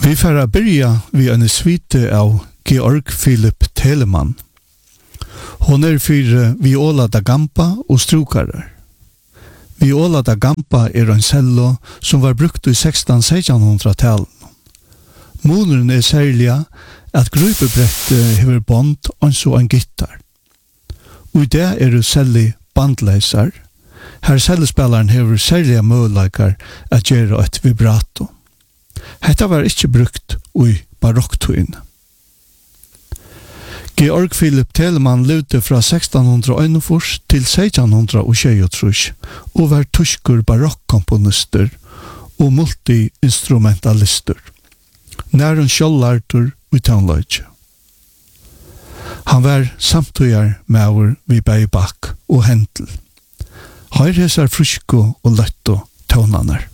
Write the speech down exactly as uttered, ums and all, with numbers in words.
Vi får börja vid en svite av Georg Philip Telemann. Hon är för viola da gamba och strukarer. Viola da gamba är en cello som var brukt i sexton sextonhundratalen. Måneren är särliga att grupebrett hever bond och så en gitarr. Och i det är det sällig bandläsar. Här cellspelaren hever särliga möjligheter att göra ett vibrato. Hetta var ikke brukt i barokktøyen. Georg Philip Telemann levde fra sextonhundraeinogfýrs til sextonhundratjeyogtrýss og var tyskur barokkomponister og multi-instrumentalister. Næren sjøllartur i tónleiki. Han var samtøyar med vi bei Bach og Händel. Her hesar frusko og løtto tónanar.